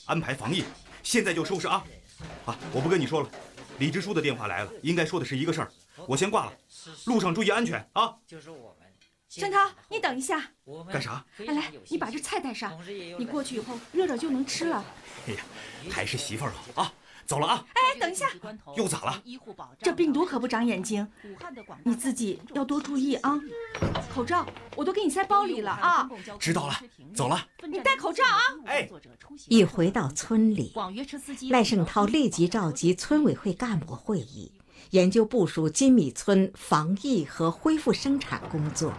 安排防疫，现在就收拾啊！啊，我不跟你说了，李支书的电话来了，应该说的是一个事儿，我先挂了。路上注意安全啊！ 沈涛，你等一下。 干啥？ 来，你把这菜带上，你过去以后热热就能吃了。 哎呀，还是媳妇儿好啊！走了啊！ 哎，等一下， 又咋了？ 这病毒可不长眼睛，你自己要多注意啊！口罩我都给你塞包里了啊！ 知道了，走了。 你戴口罩啊！ 哎， 一回到村里，赖胜涛立即召集村委会干部会议，研究部署金米村防疫和恢复生产工作。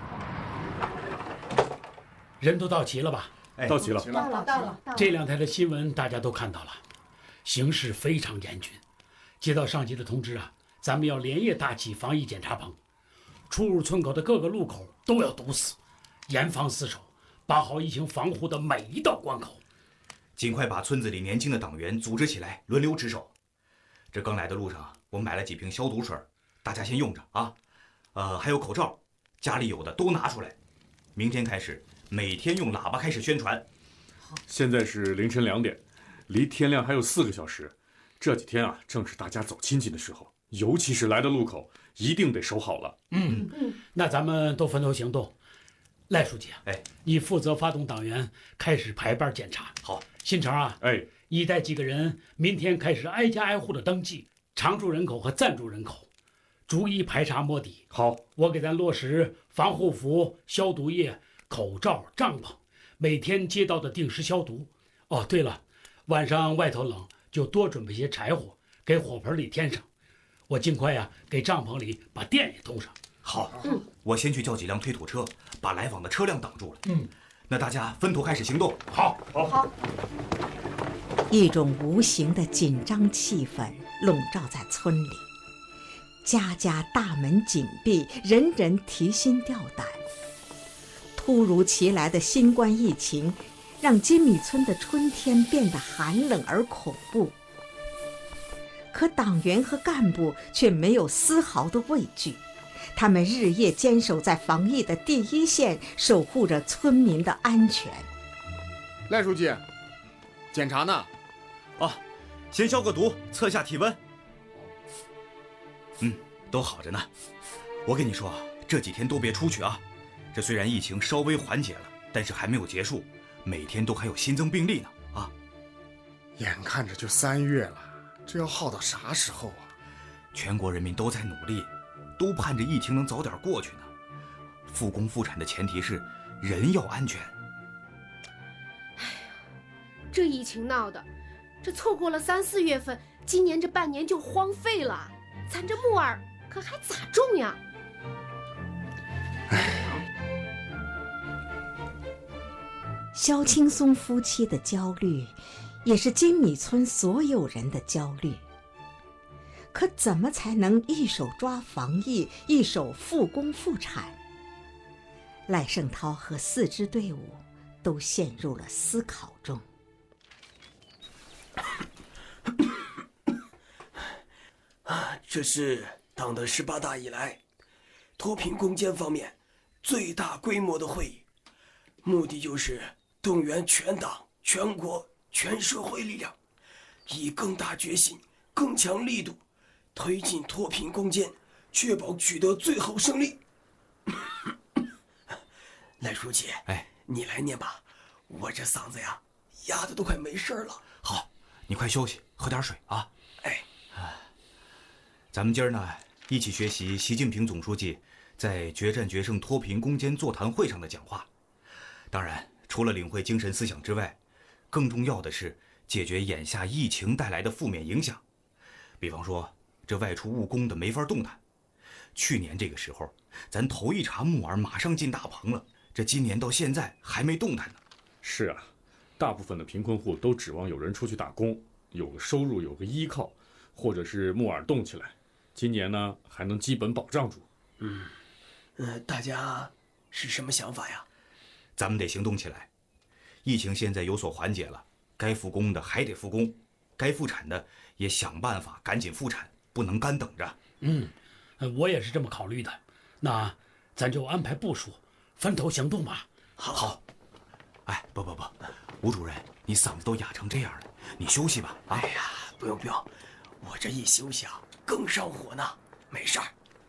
人都到齐了吧？ 哎， 到齐了。 到了。 这2天的新闻大家都看到了，形势非常严峻。接到上级的通知啊，咱们要连夜搭起防疫检查棚，出入村口的各个路口都要堵死，严防死守，把好疫情防护的每一道关口。 尽快把村子里年轻的党员组织起来，轮流值守。这刚来的路上，我买了几瓶消毒水，大家先用着啊。还有口罩，家里有的都拿出来。明天开始，每天用喇叭开始宣传。 现在是凌晨2点，离天亮还有4个小时。这几天啊，正是大家走亲戚的时候，尤其是来的路口，一定得守好了。 那咱们都分头行动。赖书记， 哎， 你负责发动党员开始排班检查。 好， 新成啊， 哎， 你带几个人，明天开始挨家挨户的登记，常住人口和暂住人口，逐一排查摸底。 好， 我给咱落实防护服、消毒液、口罩、帐篷，每天街道的定时消毒。哦，对了，晚上外头冷，就多准备些柴火，给火盆里添上。我尽快呀，给帐篷里把电也通上。 好，我先去叫几辆推土车，把来往的车辆挡住了。那大家分头开始行动。 好。 一种无形的紧张气氛笼罩在村里，家家大门紧闭，人人提心吊胆。突如其来的新冠疫情让金米村的春天变得寒冷而恐怖，可党员和干部却没有丝毫的畏惧，他们日夜坚守在防疫的第一线，守护着村民的安全。 赖书记，检查呢？ 先消个毒，测下体温。都好着呢。我跟你说，这几天都别出去啊。这虽然疫情稍微缓解了，但是还没有结束，每天都还有新增病例呢啊。 眼看着就3月了，这要耗到啥时候啊？ 全国人民都在努力，都盼着疫情能早点过去呢。复工复产的前提是人要安全。 这疫情闹的，这错过了3、4月份，今年这半年就荒废了，咱这木耳可还咋种呀？ 肖青松夫妻的焦虑，也是金米村所有人的焦虑。可怎么才能一手抓防疫，一手复工复产？赖胜涛和4支队伍都陷入了思考中。 这是党的18大以来脱贫攻坚方面最大规模的会议，目的就是动员全党、全国、全社会力量，以更大决心、更强力度推进脱贫攻坚，确保取得最后胜利。赖书记，你来念吧，我这嗓子呀哑的都快没事了。 好，你快休息，喝点水啊。咱们今儿呢，一起学习习近平总书记在决战决胜脱贫攻坚座谈会上的讲话。当然，除了领会精神思想之外，更重要的是解决眼下疫情带来的负面影响。比方说，这外出务工的没法动弹。去年这个时候，咱头一茬木耳马上进大棚了，这今年到现在还没动弹呢。 是啊，大部分的贫困户都指望有人出去打工，有个收入，有个依靠，或者是木耳动起来。今年呢，还能基本保障住。 大家是什么想法呀？ 咱们得行动起来。疫情现在有所缓解了，该复工的还得复工，该复产的也想办法赶紧复产，不能干等着。 我也是这么考虑的。那咱就安排部署，分头行动吧。 好。不，吴主任，你嗓子都哑成这样了， 你休息吧。啊， 哎呀，不用，我这一休息啊，更上火呢。没事儿。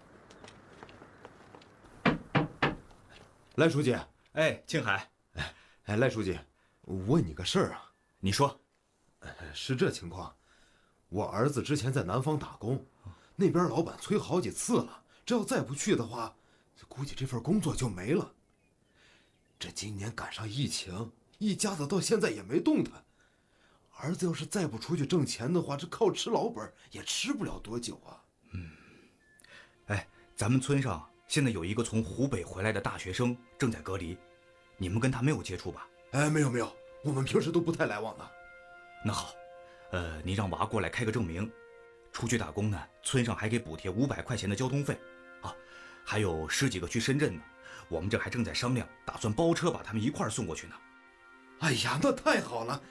赖书记， 哎，庆海， 哎，赖书记，我问你个事儿啊。 你说。 是这情况，我儿子之前在南方打工，那边老板催好几次了，这要再不去的话，估计这份工作就没了。这今年赶上疫情，一家子到现在也没动弹。儿子要是再不出去挣钱的话，这靠吃老本也吃不了多久啊。 哎，咱们村上现在有一个从湖北回来的大学生正在隔离，你们跟他没有接触吧？ 哎，没有，我们平时都不太来往的。 那好，你让娃过来开个证明，出去打工呢，村上还给补贴500块钱的交通费，啊，还有10几个去深圳呢，我们这还正在商量，打算包车把他们一块儿送过去呢。 哎呀，那太好了，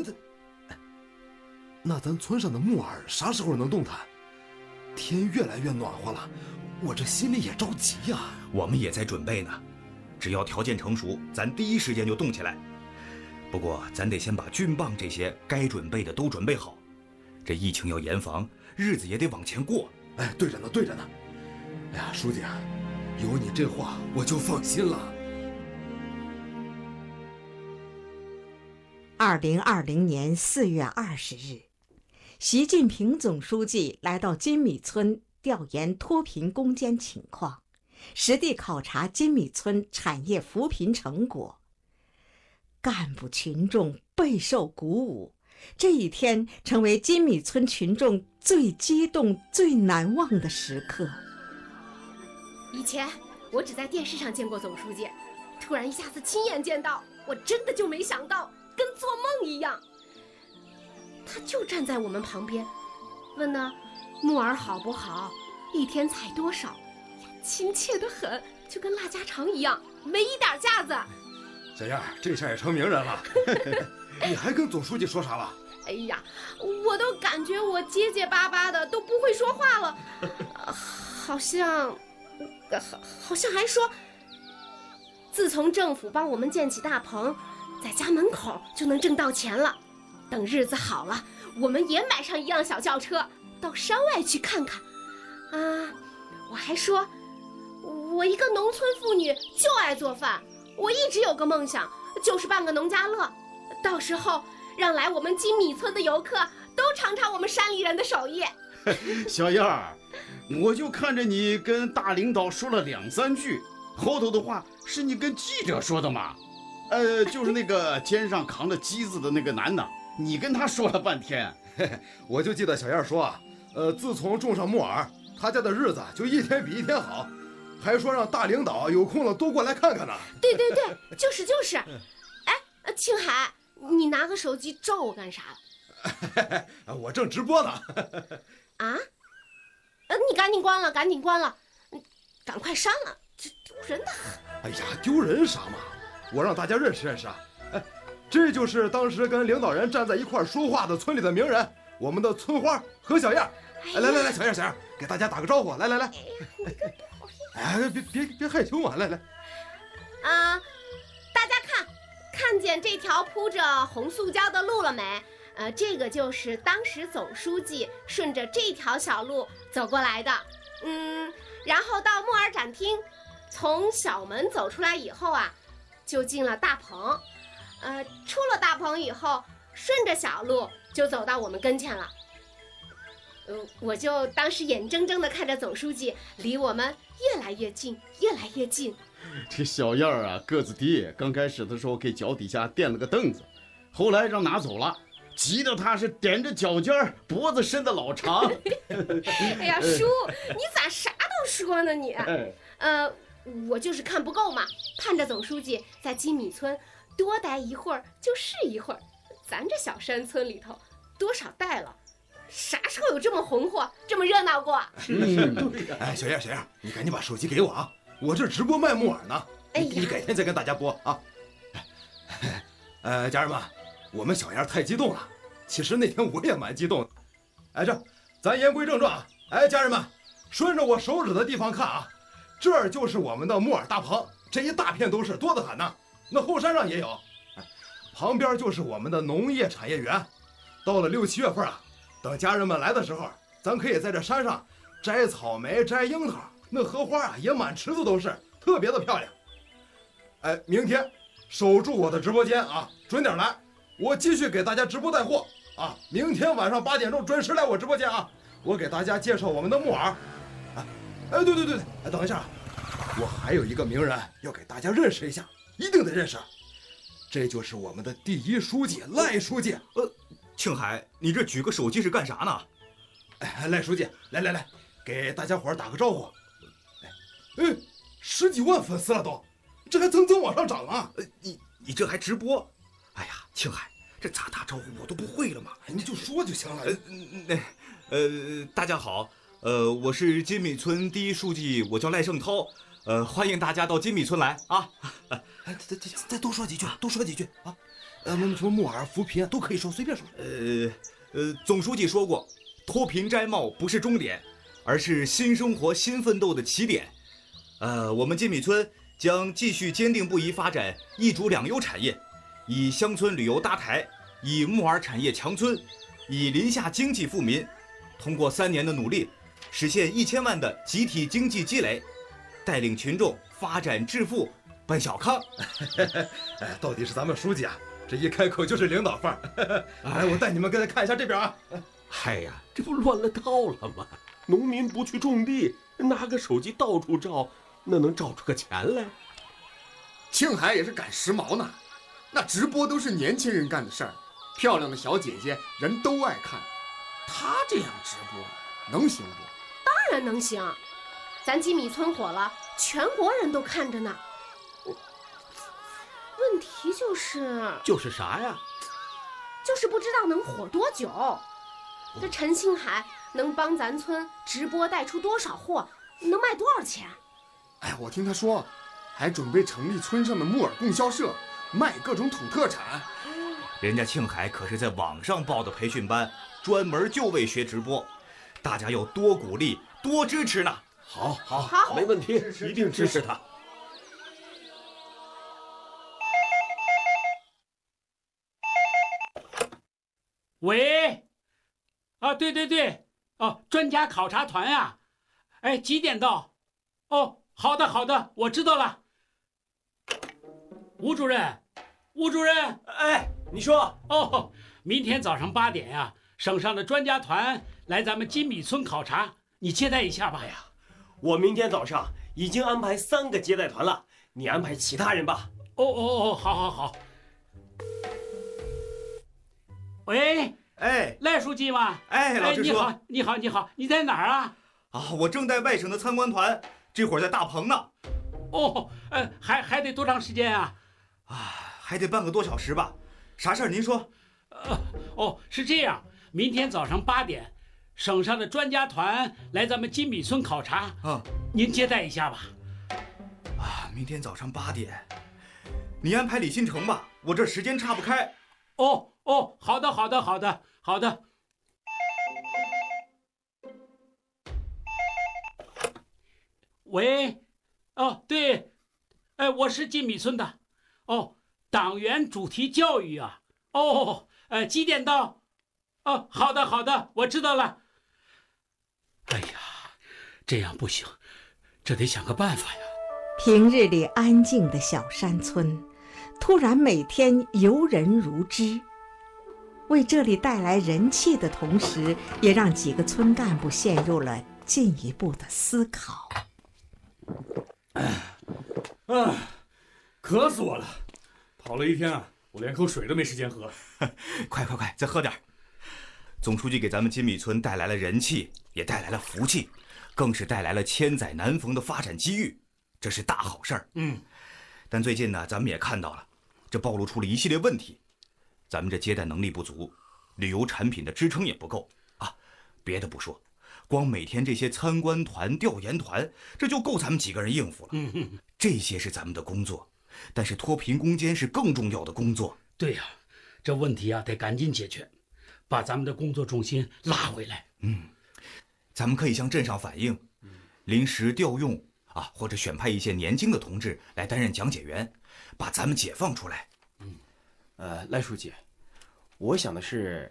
那咱村上的木耳啥时候能动弹？天越来越暖和了，我这心里也着急呀。 我们也在准备呢，只要条件成熟，咱第一时间就动起来。不过咱得先把菌棒这些该准备的都准备好，这疫情要严防，日子也得往前过。 哎，对着呢。哎呀，书记啊，有你这话我就放心了。 2020年4月20日，习近平总书记来到金米村调研脱贫攻坚情况，实地考察金米村产业扶贫成果。干部群众备受鼓舞，这一天成为金米村群众最激动、最难忘的时刻。 以前我只在电视上见过总书记，突然一下子亲眼见到，我真的就没想到，跟做梦一样。他就站在我们旁边，问呢木耳好不好，一天采多少，亲切得很，就跟拉家常一样，没一点架子。 小燕，这下也成名人了。你还跟总书记说啥了？ 哎呀，我都感觉我结结巴巴的，都不会说话了。好像还说，自从政府帮我们建起大棚，在家门口就能挣到钱了。等日子好了，我们也买上一辆小轿车，到山外去看看。我还说，我一个农村妇女就爱做饭。我一直有个梦想，就是办个农家乐，到时候让来我们金米村的游客都尝尝我们山里人的手艺。 小燕儿，我就看着你跟大领导说了2、3句，后头的话是你跟记者说的嘛？就是那个肩上扛着机子的那个男的，你跟他说了半天。 我就记得小燕说啊，自从种上木耳，他家的日子就一天比一天好。还说让大领导有空了多过来看看呢。 对，就是。哎，青海，你拿个手机照我干啥了？我正直播呢。 啊？你赶紧关了，赶快删了，这丢人的很。 哎呀，丢人啥嘛？我让大家认识认识啊。哎，这就是当时跟领导人站在一块说话的村里的名人，我们的村花何小燕。来，小燕，给大家打个招呼，来。哎，别害羞嘛，来。 大家看见这条铺着红塑胶的路了没？这个就是当时总书记顺着这条小路走过来的。然后到木耳展厅，从小门走出来以后啊，就进了大棚。出了大棚以后，顺着小路就走到我们跟前了。我就当时眼睁睁地看着总书记离我们越来越近。 这小燕儿啊，个子低，刚开始的时候给脚底下垫了个凳子，后来让拿走了，急得他是踮着脚尖儿，脖子伸得老长。 哎呀，叔，你咋啥都说呢你？我就是看不够嘛，盼着总书记在金米村多待一会儿就是一会儿。咱这小山村里头多少代了，啥时候有这么红火，这么热闹过？ 对。哎，小燕，你赶紧把手机给我啊！我这直播卖木耳呢。你改天再跟大家播啊。家人们，我们小燕太激动了。其实那天我也蛮激动的。哎，咱言归正传啊。哎，家人们，顺着我手指的地方看啊，这儿就是我们的木耳大棚，这一大片都是，多得很呢。那后山上也有。旁边就是我们的农业产业园。 到了6、7月份啊，等家人们来的时候，咱可以在这山上摘草莓、摘樱桃，那荷花啊也满池子都是，特别的漂亮。哎，明天守住我的直播间啊，准点来，我继续给大家直播带货啊。明天晚上8点钟准时来我直播间啊，我给大家介绍我们的木耳。哎，对，哎，等一下，我还有一个名人要给大家认识一下，一定得认识。这就是我们的第1书记赖书记。 庆海，你这举个手机是干啥呢？ 哎，赖书记，来，给大家伙打个招呼。哎，10几万粉丝了都，这还蹭往上涨啊！ 你这还直播？哎呀，庆海，这咋打招呼我都不会了嘛！ 你就说就行了。 大家好，我是金米村第1书记，我叫赖胜涛，欢迎大家到金米村来啊！ 再多说几句啊！什么木耳、扶贫都可以说，随便说。 总书记说过，脱贫摘帽不是终点，而是新生活、新奋斗的起点。我们金米村将继续坚定不移发展1主2优产业，以乡村旅游搭台，以木耳产业强村，以林下经济富民。通过3年的努力，实现1000万的集体经济积累，带领群众发展致富，奔小康。 哎，到底是咱们书记啊，这一开口就是领导范儿。来，我带你们跟看一下这边啊。 嗨呀，这不乱了套了吗？农民不去种地，拿个手机到处照，那能照出个钱来？ 庆海也是赶时髦呢，那直播都是年轻人干的事儿，漂亮的小姐姐人都爱看，他这样直播能行不？ 当然能行，咱金米村火了，全国人都看着呢。问题就是啥呀？ 就是不知道能火多久。这陈庆海能帮咱村直播带出多少货，能卖多少钱？ 哎，我听他说，还准备成立村上的木耳供销社，卖各种土特产。 人家庆海可是在网上报的培训班，专门就为学直播，大家要多鼓励、多支持呢。 好，没问题，一定支持他。 喂，啊，对，哦，专家考察团呀，哎，几点到？哦，好的，我知道了。吴主任， 哎，你说。 哦，明天早上8点呀，省上的专家团来咱们金米村考察，你接待一下吧。 哎呀，我明天早上已经安排3个接待团了，你安排其他人吧。 哦，好。喂， 哎， 赖书记吗？ 哎，老师说， 你好，你在哪儿啊？ 我正带外省的参观团，这会儿在大棚呢。 哦，还得多长时间啊？ 还得半个多小时吧。啥事儿您说？ 是这样，明天早上8点，省上的专家团来咱们金米村考察啊，您接待一下吧。 明天早上8点，你安排李新成吧，我这时间岔不开。 好的。喂，对，我是金米村的，党员主题教育啊，几点到？好的，我知道了。哎呀，这样不行，这得想个办法呀。 平日里安静的小山村，突然每天游人如织，为这里带来人气的同时，也让几个村干部陷入了进一步的思考。 渴死我了！跑了一天啊，我连口水都没时间喝。 快，再喝点。总书记给咱们金米村带来了人气，也带来了福气，更是带来了千载难逢的发展机遇，这是大好事儿。但最近呢，咱们也看到了，这暴露出了一系列问题。咱们这接待能力不足，旅游产品的支撑也不够啊。别的不说，光每天这些参观团、调研团，这就够咱们几个人应付了。这些是咱们的工作，但是脱贫攻坚是更重要的工作。 对呀，这问题啊得赶紧解决，把咱们的工作重心拉回来。 咱们可以向镇上反映，临时调用或者选派一些年轻的同志来担任讲解员，把咱们解放出来。 赖书记，我想的是，